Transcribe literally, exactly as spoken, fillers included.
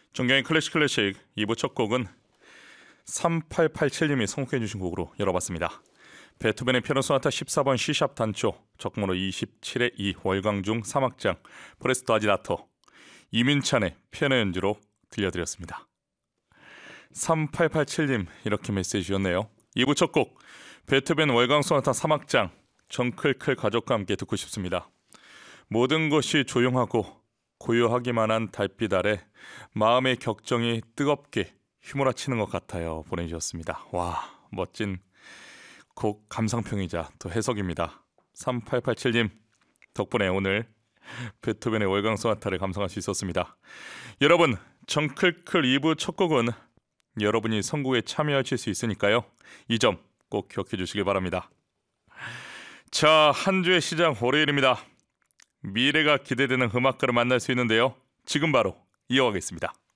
존경의 클래식 클래식 이 부 첫 곡은 삼팔팔칠님이 선곡해 주신 곡으로 열어봤습니다. 베토벤의 피아노 소나타 십사 번 C샵 단조 적번호 이십칠의 이 월광중 삼 악장 프레스토 아지라토 이민찬의 피아노 연주로 들려드렸습니다. 삼팔팔칠님 이렇게 메시지 주셨네요. 이 부 첫 곡 베토벤 월광 소나타 삼 악장 정클클 가족과 함께 듣고 싶습니다. 모든 것이 조용하고 고요하기만 한 달빛 아래 마음의 격정이 뜨겁게 휘몰아치는 것 같아요. 보내주셨습니다. 와, 멋진 곡 감상평이자 또 해석입니다. 삼팔팔칠님 덕분에 오늘 베토벤의 월광 소나타를 감상할 수 있었습니다. 여러분, 정클클 이 부 첫 곡은 여러분이 선곡에 참여하실 수 있으니까요. 이 점 꼭 기억해 주시길 바랍니다. 자, 한 주의 시작 월요일입니다. 미래가 기대되는 음악가를 만날 수 있는데요. 지금 바로 이어가겠습니다.